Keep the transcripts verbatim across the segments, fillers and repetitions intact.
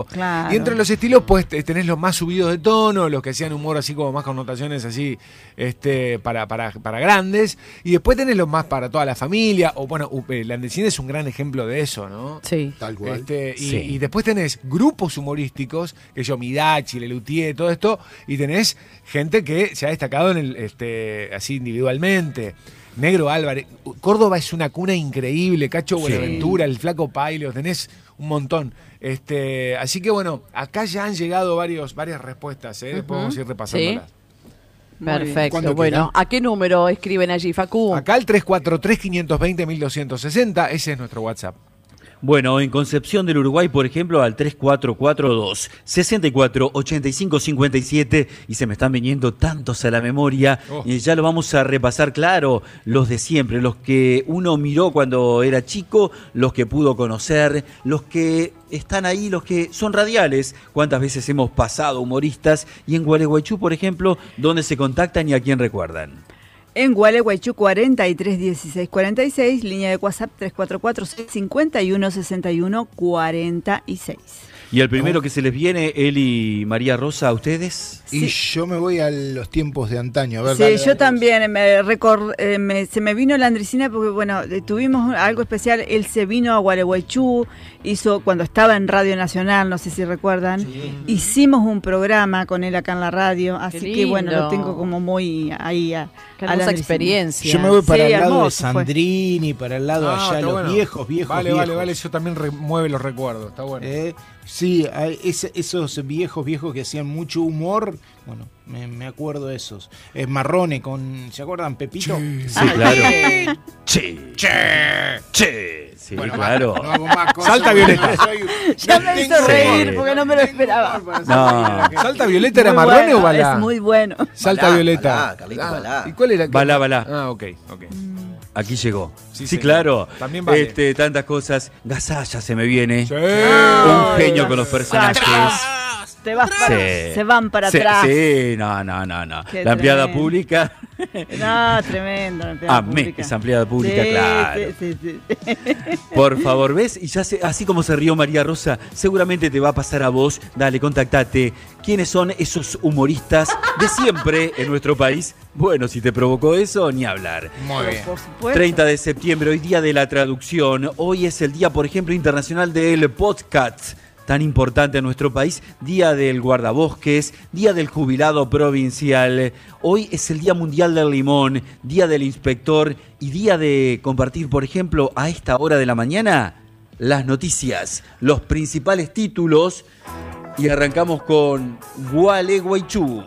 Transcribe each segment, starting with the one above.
Claro. Y entre los estilos, pues tenés los más subidos de tono, los que hacían humor así como más connotaciones así, este, para, para, para grandes. Y después tenés los más para toda la familia. O bueno, Landesini es un gran ejemplo de eso, ¿no? Sí. Tal cual. Este, y, Sí. y después tenés grupos humorísticos, que yo, Midachi, Lelutier, todo esto, y tenés gente que se ha destacado en el, este, así individualmente. Negro Álvarez, Córdoba es una cuna increíble, Cacho Sí. Buenaventura, el Flaco Pailo, tenés un montón. Este, así que bueno, acá ya han llegado varios, varias respuestas, ¿eh? Uh-huh. Podemos ir repasándolas. Sí. Cuando Perfecto. Bueno, quieran. ¿a qué número escriben allí, Facu? Acá el tres cuatro tres, cinco dos cero, uno dos seis cero, ese es nuestro WhatsApp. Bueno, en Concepción del Uruguay, por ejemplo, al tres cuatro cuatro dos, seis cuatro, ocho cinco cinco siete, y se me están viniendo tantos a la memoria, Oh. y ya lo vamos a repasar, claro, los de siempre, los que uno miró cuando era chico, los que pudo conocer, los que están ahí, los que son radiales, cuántas veces hemos pasado humoristas, y en Gualeguaychú, por ejemplo, dónde se contactan y a quién recuerdan. En Gualeguaychú cuarenta y tres dieciséis cuarenta y seis, línea de WhatsApp tres cuatro cuatro, seis cinco uno, seis uno cuatro seis. Y el primero que se les viene, él y María Rosa, ¿a ustedes? Y yo me voy a los tiempos de antaño. A ver, Sí, dale, yo dale. también, me recor- eh, me- se me vino la Andresina porque, bueno, eh, tuvimos algo especial. Él se vino a Gualeguaychú, hizo, cuando estaba en Radio Nacional, no sé si recuerdan, hicimos un programa con él acá en la radio, así que, bueno, lo tengo como muy ahí a, Qué a la hermosa Andresina. experiencia. Yo me voy para Sí, el lado de hermoso fue. Sandrini, para el lado Ah, allá, está los bueno. viejos, viejos, Vale, viejos. vale, vale, eso también remueve los recuerdos, está bueno. Eh, sí, hay ese- esos viejos, viejos que hacían mucho humor, bueno, me, me acuerdo de esos. Eh, Marrone con, ¿se acuerdan? Pepito. Sí, claro. Che, che, che. Sí, Bueno, claro. no hago más cosas, Salta, porque Violeta. yo soy- Ya no me tengo hizo humor, reír Sí. porque no me lo esperaba. humor para hacer No. reír a la gente. ¿Salta Violeta era Muy Marrone bueno, o Balá? Es muy bueno. Salta Balá, Violeta. Balá, Carlito Balá. ¿Y cuál era? Balá, Balá. Ah, ok, ok. Aquí llegó. Sí, Sí, señor. claro. También vale. Este, tantas cosas. Gasalla se me viene. Sí. Un genio Ay, con los Gasalla. personajes. Te vas para, Sí. se van para Sí, atrás. Sí, no, no, no, no. Qué La empleada tremendo. pública. No, tremendo. la empleada Amé pública. esa empleada pública, Sí, claro. sí, sí, sí. Por favor, ¿ves? Y ya sé, así como se rió María Rosa, seguramente te va a pasar a vos. Dale, contactate. ¿Quiénes son esos humoristas de siempre en nuestro país? Bueno, si te provocó eso, ni hablar. Muy bien. Por supuesto. treinta de septiembre, hoy día de la traducción. Hoy es el día, por ejemplo, internacional del podcast, tan importante en nuestro país. Día del guardabosques, día del jubilado provincial. Hoy es el día mundial del limón, día del inspector y día de compartir, por ejemplo, a esta hora de la mañana, las noticias, los principales títulos. Y arrancamos con Gualeguaychú.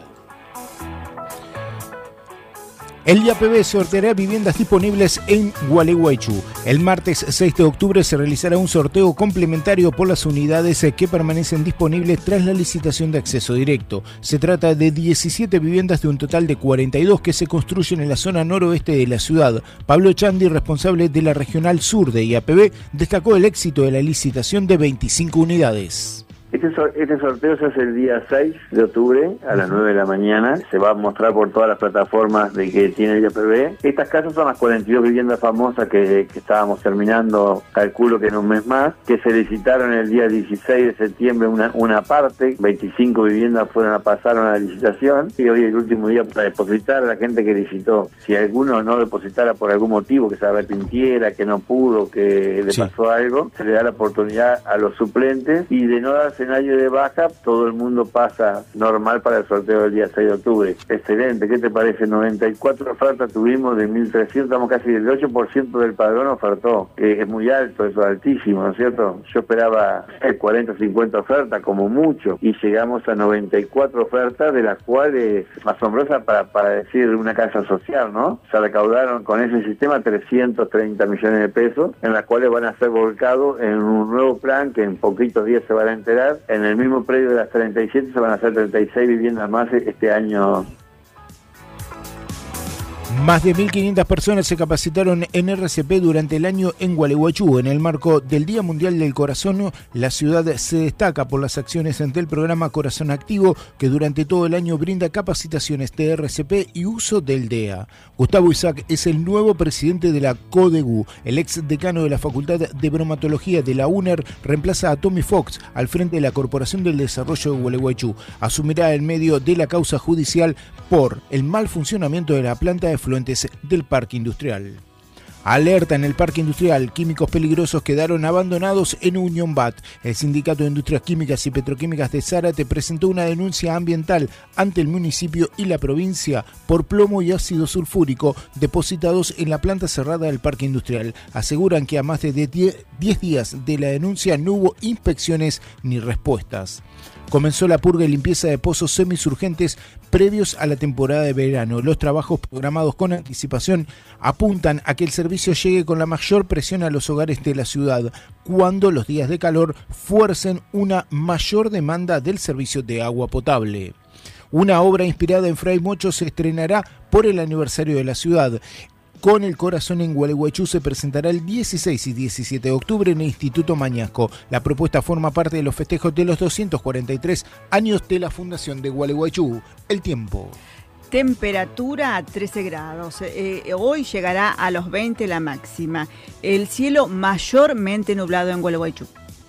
El I A P B sorteará viviendas disponibles en Gualeguaychú. El martes seis de octubre se realizará un sorteo complementario por las unidades que permanecen disponibles tras la licitación de acceso directo. Se trata de diecisiete viviendas de un total de cuarenta y dos que se construyen en la zona noroeste de la ciudad. Pablo Chandi, responsable de la Regional Sur de I A P B, destacó el éxito de la licitación de veinticinco unidades. Este, sor- este sorteo se hace el día seis de octubre a las nueve de la mañana. Se va a mostrar por todas las plataformas de que tiene el I A P B. Estas casas son las cuarenta y dos viviendas famosas que, que estábamos terminando, calculo que en un mes más, que se licitaron el día dieciséis de septiembre una, una parte. veinticinco viviendas fueron a pasar a la licitación y hoy es el último día para depositar a la gente que licitó. Si alguno no depositara por algún motivo, que se arrepintiera, que no pudo, que le Sí. pasó algo, se le da la oportunidad a los suplentes y de no darse nadie de baja, todo el mundo pasa normal para el sorteo del día seis de octubre. Excelente, ¿qué te parece? noventa y cuatro ofertas tuvimos de mil trescientos, estamos casi del ocho por ciento del padrón ofertó. Eh, es muy alto, eso es altísimo, ¿no es cierto? Yo esperaba eh, cuarenta o cincuenta ofertas como mucho y llegamos a noventa y cuatro ofertas, de las cuales asombrosas para, para decir una casa social, ¿no? Se recaudaron con ese sistema trescientos treinta millones de pesos, en las cuales van a ser volcados en un nuevo plan que en poquitos días se van a enterar. En el mismo predio de las treinta y siete se van a hacer treinta y seis viviendas más este año. Más de mil quinientas personas se capacitaron en R C P durante el año en Gualeguaychú. En el marco del Día Mundial del Corazón, la ciudad se destaca por las acciones del programa Corazón Activo, que durante todo el año brinda capacitaciones de R C P y uso del D E A. Gustavo Isaac es el nuevo presidente de la CODEGU. El ex decano de la Facultad de Bromatología de la UNER reemplaza a Tommy Fox al frente de la Corporación del Desarrollo de Gualeguaychú. Asumirá el medio de la causa judicial por el mal funcionamiento de la planta de efluentes del parque industrial. Alerta en el parque industrial, químicos peligrosos quedaron abandonados en Unión B A T. El Sindicato de Industrias Químicas y Petroquímicas de Zárate presentó una denuncia ambiental ante el municipio y la provincia por plomo y ácido sulfúrico depositados en la planta cerrada del parque industrial. Aseguran que a más de diez días de la denuncia no hubo inspecciones ni respuestas. Comenzó la purga y limpieza de pozos semisurgentes previos a la temporada de verano. Los trabajos programados con anticipación apuntan a que el servicio llegue con la mayor presión a los hogares de la ciudad, cuando los días de calor fuercen una mayor demanda del servicio de agua potable. Una obra inspirada en Fray Mocho se estrenará por el aniversario de la ciudad. Con el Corazón en Gualeguaychú se presentará el dieciséis y diecisiete de octubre en el Instituto Mañasco. La propuesta forma parte de los festejos de los doscientos cuarenta y tres años de la Fundación de Gualeguaychú. El tiempo. Temperatura a trece grados. Eh, hoy llegará a los veinte la máxima. El cielo mayormente nublado en Gualeguaychú.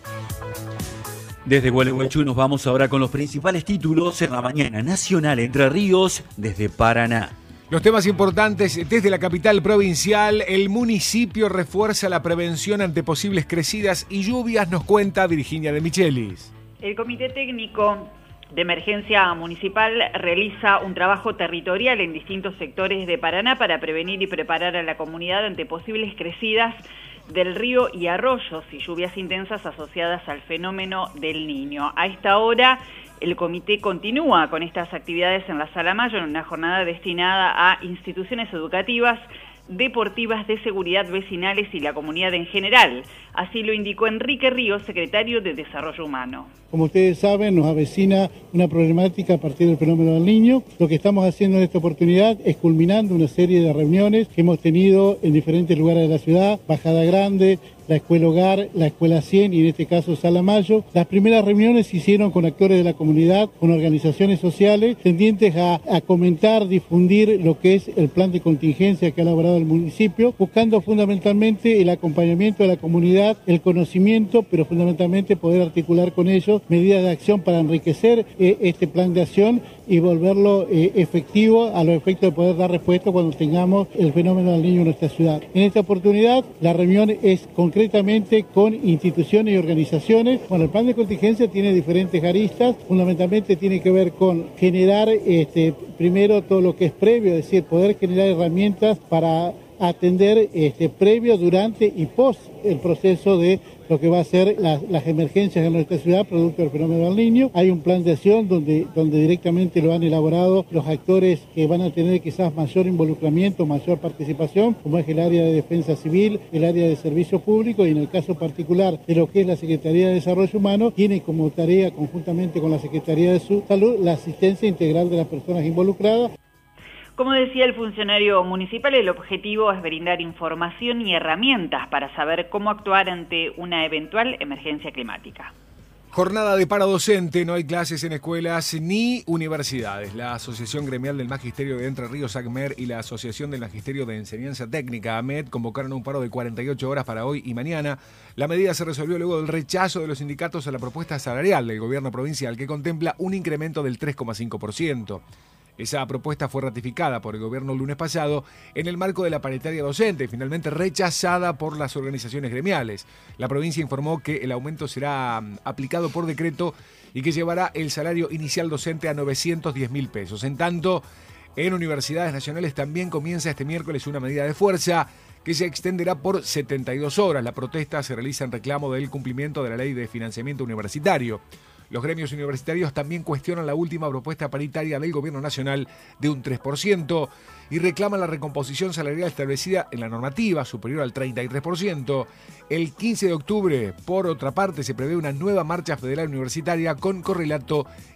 Desde Gualeguaychú nos vamos ahora con los principales títulos en la mañana nacional Entre Ríos desde Paraná. Los temas importantes desde la capital provincial. El municipio refuerza la prevención ante posibles crecidas y lluvias, nos cuenta Virginia de Michelis. El Comité Técnico de Emergencia Municipal realiza un trabajo territorial en distintos sectores de Paraná para prevenir y preparar a la comunidad ante posibles crecidas del río y arroyos y lluvias intensas asociadas al fenómeno del Niño. A esta hora, el comité continúa con estas actividades en la Sala Mayo en una jornada destinada a instituciones educativas, deportivas, de seguridad vecinales y la comunidad en general. Así lo indicó Enrique Ríos, secretario de Desarrollo Humano. Como ustedes saben, nos avecina una problemática a partir del fenómeno del Niño. Lo que estamos haciendo en esta oportunidad es culminando una serie de reuniones que hemos tenido en diferentes lugares de la ciudad, Bajada Grande, la Escuela Hogar, la Escuela cien y en este caso Sala Mayo. Las primeras reuniones se hicieron con actores de la comunidad, con organizaciones sociales, tendientes a, a comentar, difundir lo que es el plan de contingencia que ha elaborado el municipio, buscando fundamentalmente el acompañamiento de la comunidad, el conocimiento, pero fundamentalmente poder articular con ellos medidas de acción para enriquecer eh, este plan de acción y volverlo eh, efectivo a los efectos de poder dar respuesta cuando tengamos el fenómeno del Niño en nuestra ciudad. En esta oportunidad, la reunión es concretamente con instituciones y organizaciones. Bueno, el plan de contingencia tiene diferentes aristas, fundamentalmente tiene que ver con generar este, primero todo lo que es previo, es decir, poder generar herramientas para atender este, previo, durante y post el proceso de lo que va a ser la, las emergencias en nuestra ciudad producto del fenómeno del Niño. Hay un plan de acción donde, donde directamente lo han elaborado los actores que van a tener quizás mayor involucramiento, mayor participación, como es el área de defensa civil, el área de servicio público y en el caso particular de lo que es la Secretaría de Desarrollo Humano, tiene como tarea conjuntamente con la Secretaría de Salud la asistencia integral de las personas involucradas. Como decía el funcionario municipal, el objetivo es brindar información y herramientas para saber cómo actuar ante una eventual emergencia climática. Jornada de paro docente, no hay clases en escuelas ni universidades. La Asociación Gremial del Magisterio de Entre Ríos, ACMER, y la Asociación del Magisterio de Enseñanza Técnica, AMET, convocaron un paro de cuarenta y ocho horas para hoy y mañana. La medida se resolvió luego del rechazo de los sindicatos a la propuesta salarial del gobierno provincial, que contempla un incremento del tres coma cinco por ciento. Esa propuesta fue ratificada por el gobierno el lunes pasado en el marco de la paritaria docente y finalmente rechazada por las organizaciones gremiales. La provincia informó que el aumento será aplicado por decreto y que llevará el salario inicial docente a novecientos diez mil pesos. En tanto, en universidades nacionales también comienza este miércoles una medida de fuerza que se extenderá por setenta y dos horas. La protesta se realiza en reclamo del cumplimiento de la ley de financiamiento universitario. Los gremios universitarios también cuestionan la última propuesta paritaria del gobierno nacional de un tres por ciento y reclaman la recomposición salarial establecida en la normativa superior al treinta y tres por ciento. El quince de octubre, por otra parte, se prevé una nueva marcha federal universitaria con correlato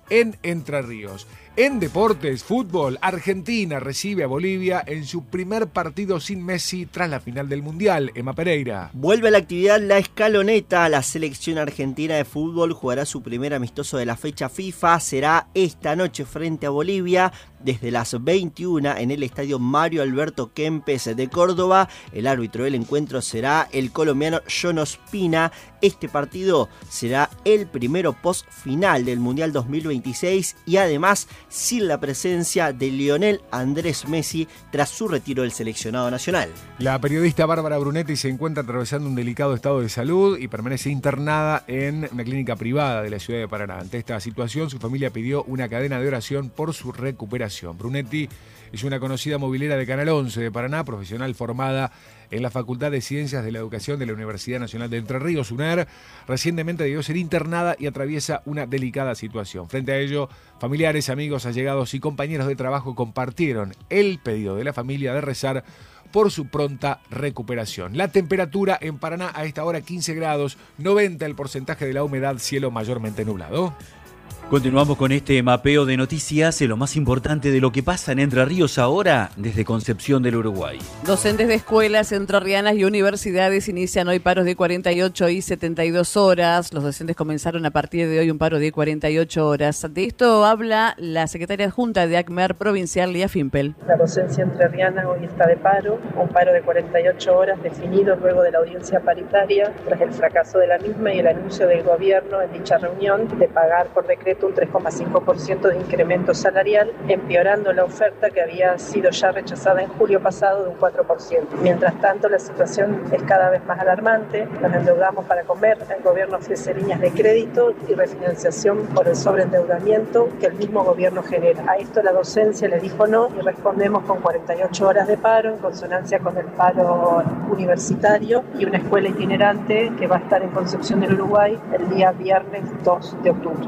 en Entre Ríos. En deportes, fútbol, Argentina recibe a Bolivia en su primer partido sin Messi tras la final del Mundial. Emma Pereira. Vuelve a la actividad la escaloneta. La selección argentina de fútbol jugará su primer amistoso de la fecha FIFA. Será esta noche frente a Bolivia desde las veintiuna en el estadio Mario Alberto Kempes de Córdoba. El árbitro del encuentro será el colombiano John Ospina. Este partido será el primero post-final del Mundial dos mil veintiséis y además sin la presencia de Lionel Andrés Messi tras su retiro del seleccionado nacional. La periodista Bárbara Brunetti se encuentra atravesando un delicado estado de salud y permanece internada en una clínica privada de la ciudad de Paraná. Ante esta situación, su familia pidió una cadena de oración por su recuperación. Brunetti es una conocida movilera de Canal once de Paraná, profesional formada en la Facultad de Ciencias de la Educación de la Universidad Nacional de Entre Ríos, UNER. Recientemente debió ser internada y atraviesa una delicada situación. Frente a ello, familiares, amigos, allegados y compañeros de trabajo compartieron el pedido de la familia de rezar por su pronta recuperación. La temperatura en Paraná a esta hora quince grados, noventa el porcentaje de la humedad, cielo mayormente nublado. Continuamos con este mapeo de noticias, lo más importante de lo que pasa en Entre Ríos ahora desde Concepción del Uruguay. Docentes de escuelas entrerrianas y universidades inician hoy paros de cuarenta y ocho y setenta y dos horas. Los docentes comenzaron a partir de hoy un paro de cuarenta y ocho horas. De esto habla la secretaria adjunta de ACMER provincial, Lía Fimpel. La docencia entrerriana hoy está de paro, un paro de cuarenta y ocho horas definido luego de la audiencia paritaria tras el fracaso de la misma y el anuncio del gobierno en dicha reunión de pagar por decreto un tres coma cinco por ciento de incremento salarial, empeorando la oferta que había sido ya rechazada en julio pasado de un cuatro por ciento. Mientras tanto, la situación es cada vez más alarmante. Nos endeudamos para comer, el gobierno ofrece líneas de crédito y refinanciación por el sobreendeudamiento que el mismo gobierno genera. A esto la docencia le dijo no y respondemos con cuarenta y ocho horas de paro en consonancia con el paro universitario y una escuela itinerante que va a estar en Concepción del Uruguay el día viernes dos de octubre.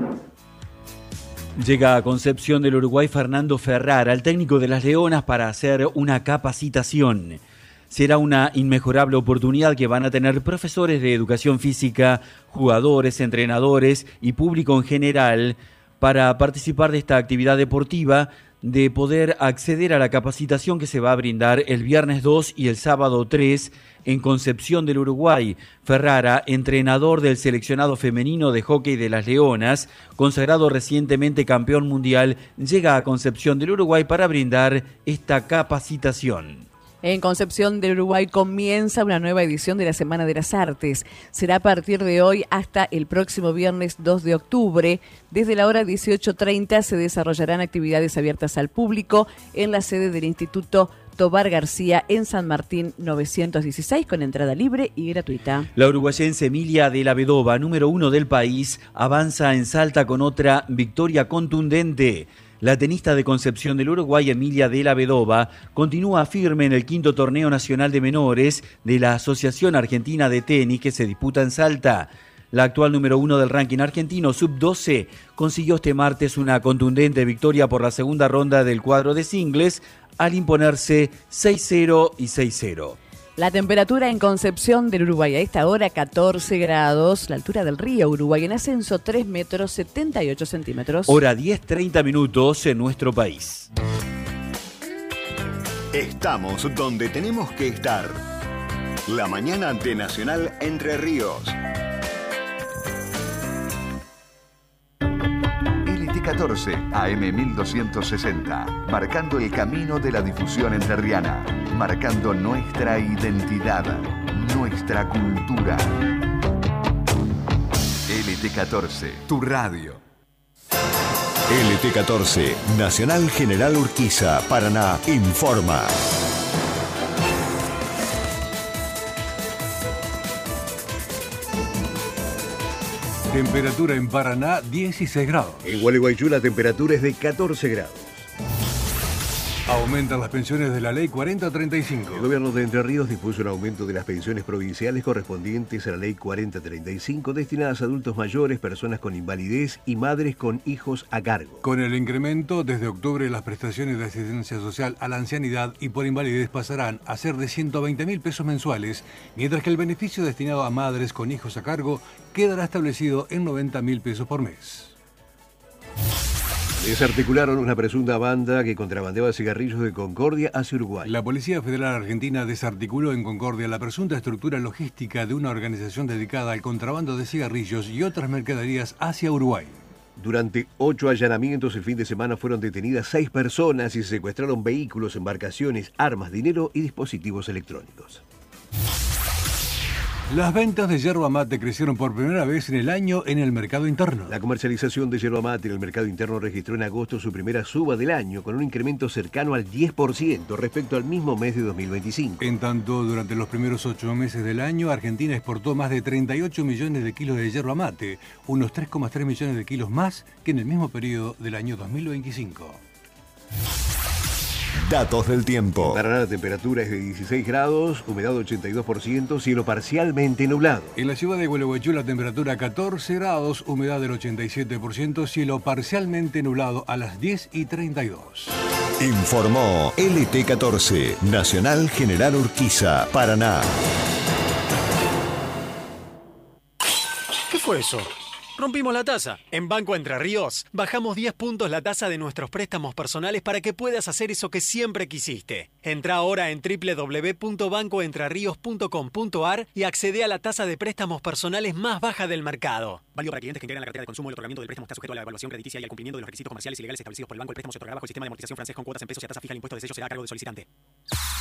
Llega a Concepción del Uruguay Fernando Ferrara, el técnico de las Leonas, para hacer una capacitación. Será una inmejorable oportunidad que van a tener profesores de educación física, jugadores, entrenadores y público en general para participar de esta actividad deportiva, de poder acceder a la capacitación que se va a brindar el viernes dos y el sábado tres en Concepción del Uruguay. Ferrara, entrenador del seleccionado femenino de hockey de las Leonas, consagrado recientemente campeón mundial, llega a Concepción del Uruguay para brindar esta capacitación. En Concepción del Uruguay comienza una nueva edición de la Semana de las Artes. Será a partir de hoy hasta el próximo viernes dos de octubre. Desde la hora dieciocho treinta se desarrollarán actividades abiertas al público en la sede del Instituto Tobar García en San Martín novecientos dieciséis con entrada libre y gratuita. La uruguayense Emilia de la Vedova, número uno del país, avanza en Salta con otra victoria contundente. La tenista de Concepción del Uruguay, Emilia de la Vedova, continúa firme en el quinto torneo nacional de menores de la Asociación Argentina de Tenis que se disputa en Salta. La actual número uno del ranking argentino, sub doce, consiguió este martes una contundente victoria por la segunda ronda del cuadro de singles al imponerse seis cero y seis cero. La temperatura en Concepción del Uruguay a esta hora catorce grados, la altura del río Uruguay en ascenso tres metros setenta y ocho centímetros. Hora diez treinta minutos en nuestro país. Estamos donde tenemos que estar. La mañana de Nacional Entre Ríos. L T catorce A M mil doscientos sesenta, marcando el camino de la difusión entrerriana, marcando nuestra identidad, nuestra cultura. L T catorce, tu radio. L T catorce, Nacional General Urquiza, Paraná, informa. Temperatura en Paraná, dieciséis grados. En Gualeguaychú la temperatura es de catorce grados. Aumentan las pensiones de la ley cuarenta treinta y cinco. El gobierno de Entre Ríos dispuso un aumento de las pensiones provinciales correspondientes a la ley cuarenta treinta y cinco destinadas a adultos mayores, personas con invalidez y madres con hijos a cargo. Con el incremento, desde octubre las prestaciones de asistencia social a la ancianidad y por invalidez pasarán a ser de ciento veinte mil pesos mensuales, mientras que el beneficio destinado a madres con hijos a cargo quedará establecido en noventa mil pesos por mes. Desarticularon una presunta banda que contrabandeaba cigarrillos de Concordia hacia Uruguay. La Policía Federal Argentina desarticuló en Concordia la presunta estructura logística de una organización dedicada al contrabando de cigarrillos y otras mercaderías hacia Uruguay. Durante ocho allanamientos el fin de semana fueron detenidas seis personas y se secuestraron vehículos, embarcaciones, armas, dinero y dispositivos electrónicos. Las ventas de yerba mate crecieron por primera vez en el año en el mercado interno. La comercialización de yerba mate en el mercado interno registró en agosto su primera suba del año, con un incremento cercano al diez por ciento respecto al mismo mes de dos mil veinticinco. En tanto, durante los primeros ocho meses del año, Argentina exportó más de treinta y ocho millones de kilos de yerba mate, unos tres coma tres millones de kilos más que en el mismo periodo del año dos mil veinticinco. Datos del tiempo. En Paraná la temperatura es de dieciséis grados, humedad ochenta y dos por ciento, cielo parcialmente nublado. En la ciudad de Gualeguaychú la temperatura catorce grados, humedad del ochenta y siete por ciento, cielo parcialmente nublado a las diez y treinta y dos. Informó L T catorce, Nacional General Urquiza, Paraná. ¿Qué fue eso? Rompimos la tasa. En Banco Entre Ríos bajamos diez puntos la tasa de nuestros préstamos personales para que puedas hacer eso que siempre quisiste. Entra ahora en doble u doble u doble u punto banco entre ríos punto com punto a r y accede a la tasa de préstamos personales más baja del mercado. Válido para clientes que integran la cartera de consumo. El otorgamiento del préstamo está sujeto a la evaluación crediticia y al cumplimiento de los requisitos comerciales y legales establecidos por el banco. El préstamo se otorgará bajo el sistema de amortización francés con cuotas en pesos y la tasa fija. El impuesto de sello será a cargo del solicitante.